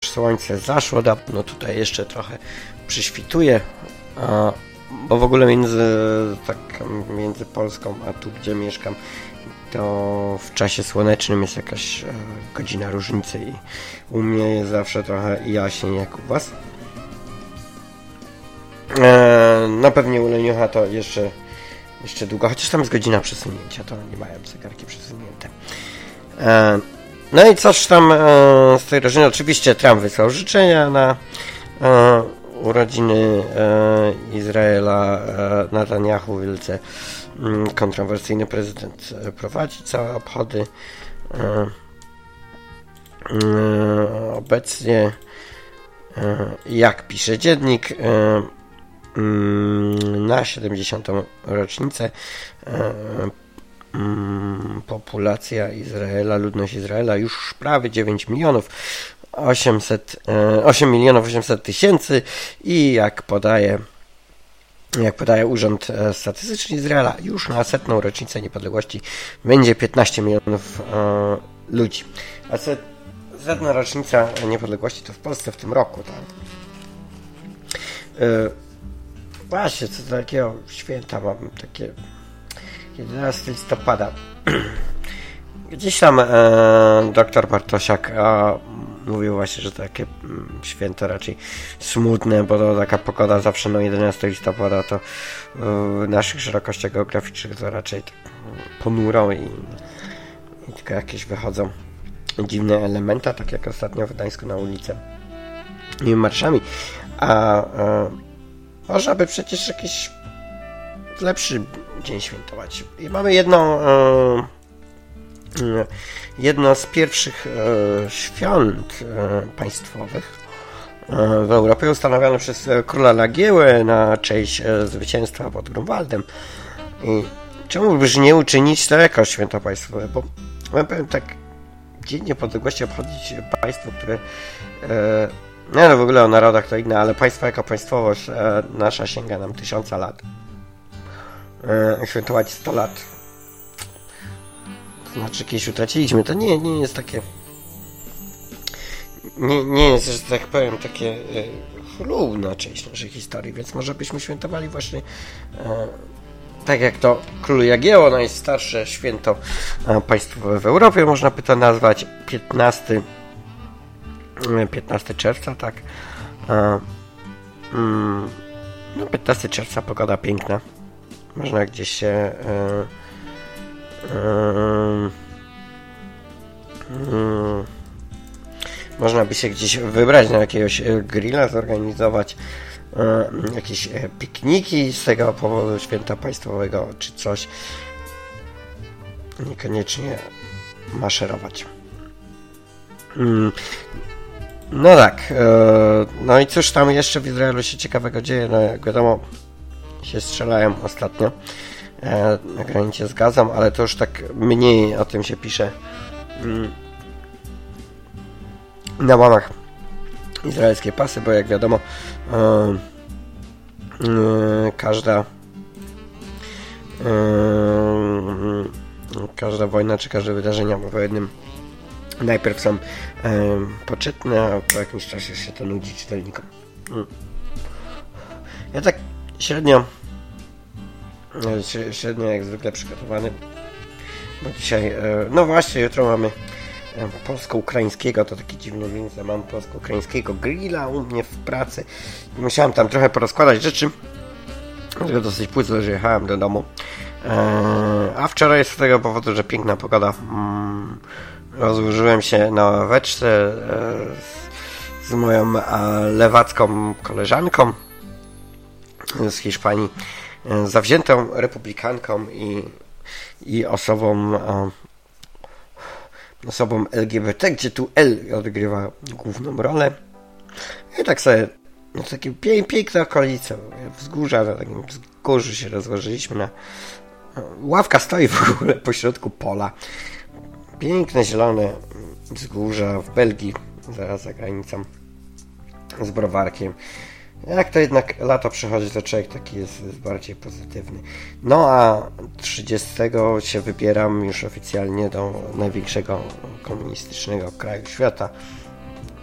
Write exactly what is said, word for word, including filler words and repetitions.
słońce zaszło, no tutaj jeszcze trochę przyśwituje, a, bo w ogóle między, tak, między Polską a tu, gdzie mieszkam, to w czasie słonecznym jest jakaś e, godzina różnicy i u mnie jest zawsze trochę jaśniej jak u was. E, no pewnie u Leniucha to jeszcze, jeszcze długo, chociaż tam jest godzina przesunięcia, to nie mają zegarki przesunięte. E, no i coś tam e, z tej rodziny, oczywiście Trump wysłał życzenia na e, urodziny e, Izraela, e, Netanyahu wielce mm, kontrowersyjny prezydent e, prowadzi całe obchody. E, e, obecnie e, jak pisze dziennik, e, na siedemdziesiątą rocznicę e, mm, populacja Izraela, ludność Izraela już prawie dziewięć milionów osiemset, osiem milionów osiemset tysięcy i jak podaje jak podaje Urząd Statystyczny Izraela, już na setną rocznicę niepodległości będzie piętnaście milionów e, ludzi. A set, setna rocznica niepodległości to w Polsce w tym roku, tak? E, Właśnie, co do takiego święta mam takie jedenastego listopada. Gdzieś tam e, doktor Bartosiak e, mówił właśnie, że takie m, święto raczej smutne, bo to taka pogoda zawsze no jedenastego listopada to e, w naszych szerokościach geograficznych to raczej tak, ponuro i, i tylko jakieś wychodzą dziwne elementy, tak jak ostatnio w Gdańsku na ulicę i marszami. A e, można by przecież jakiś lepszy dzień świętować. I mamy jedną, e, jedno z pierwszych e, świąt e, państwowych e, w Europie ustanowione przez króla Jagiełę na cześć e, zwycięstwa pod Grunwaldem. I czemu byś nie uczynić to jako święto państwowe? Bo ja powiem tak, Dzień Niepodległości obchodzić państwo, które e, nie no w ogóle o narodach to inne, ale państwo jako państwowość e, nasza sięga nam tysiąca lat. E, świętować sto lat. To znaczy kiedyś utraciliśmy. To nie, nie jest takie nie, nie jest, że tak powiem, takie e, chlubna część naszej historii, więc może byśmy świętowali właśnie e, tak jak to król Jagiełło, najstarsze święto e, państwowe w Europie, można by to nazwać piętnastego czerwca, tak. E, mm, no piętnastego czerwca, pogoda piękna. Można gdzieś się e, e, e, można by się gdzieś wybrać na jakiegoś grilla, zorganizować e, jakieś pikniki z tego powodu święta państwowego czy coś. Niekoniecznie maszerować. Mm. No tak, e, no i cóż tam jeszcze w Izraelu się ciekawego dzieje, no jak wiadomo się strzelają ostatnio e, na granicie z Gazą, ale to już tak mniej o tym się pisze mm, na łamach izraelskiej pasy, bo jak wiadomo e, e, każda e, każda wojna czy każde wydarzenia wojennym najpierw są e, poczytne, a po jakimś czasie się to nudzi czytelnikom. Mm. Ja tak średnio średnio jak zwykle przygotowany, bo dzisiaj, e, no właśnie, jutro mamy e, polsko-ukraińskiego, to taki dziwny więc ja mam polsko-ukraińskiego grilla u mnie w pracy i musiałem tam trochę porozkładać rzeczy, dlatego dosyć późno, że jechałem do domu. E, a wczoraj jest z tego powodu, że piękna pogoda. Mm, rozłożyłem się na ławeczce e, z, z moją e, lewacką koleżanką z Hiszpanii, e, zawziętą republikanką i, i osobą e, osobą L G B T, gdzie tu L odgrywa główną rolę. I tak sobie no, takie pie, piękne okolice, wzgórza, na takim wzgórzu się rozłożyliśmy na ławka stoi w ogóle pośrodku pola. Piękne, zielone wzgórza w Belgii, zaraz za granicą, z browarkiem. Jak to jednak lato przychodzi, to człowiek taki jest, jest bardziej pozytywny. No a trzydziestego się wybieram już oficjalnie do największego komunistycznego kraju świata,